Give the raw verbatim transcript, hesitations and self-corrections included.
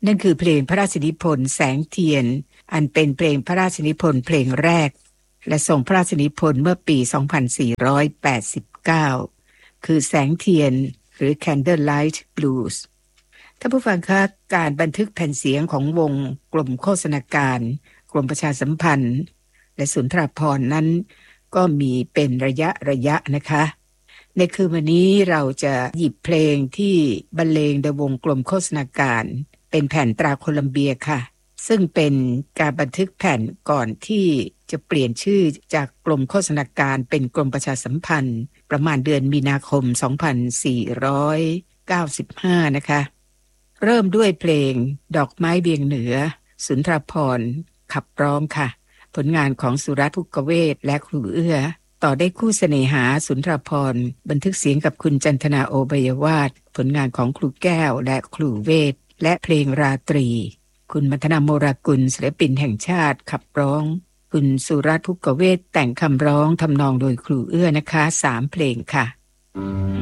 นั่นคือเพลงพระราชนิพนธ์แสงเทียนอันเป็นเพลงพระราชนิพนธ์เพลงแรกและทรงพระราชนิพนธ์เมื่อปีสองพันสี่ร้อยแปดสิบเก้าคือแสงเทียนหรือ Candlelight Blues ท่านผู้ฟังคะการบันทึกแผ่นเสียงของวงกลุ่มโฆษณาการกรมประชาสัมพันธ์และสุนทรภรณ์นั้นก็มีเป็นระยะระยะนะคะในคืนวันนี้เราจะหยิบเพลงที่บรรเลงโดยวงกลมโฆษณาการเป็นแผ่นตราโคลัมเบียค่ะซึ่งเป็นการบันทึกแผ่นก่อนที่จะเปลี่ยนชื่อจากกรมโฆษณาการเป็นกรมประชาสัมพันธ์ประมาณเดือนมีนาคมสองพันสี่ร้อยเก้าสิบห้านะคะเริ่มด้วยเพลงดอกไม้เบียงเหนือสุนทรภรณ์ขับร้องค่ะผลงานของสุรัตน์ ภุกเวศและครูเอื้อต่อได้คู่เสน่หาสุนทรภรณ์บันทึกเสียงกับคุณจันทนาโอไบยวาทผลงานของครูแก้วและครูเวทและเพลงราตรีคุณมัทนาโมรากุลศิลปินแห่งชาติขับร้องคุณสุรัตน์ ภุกเวศแต่งคำร้องทำนองโดยครูเอื้อนะคะสามเพลงค่ะ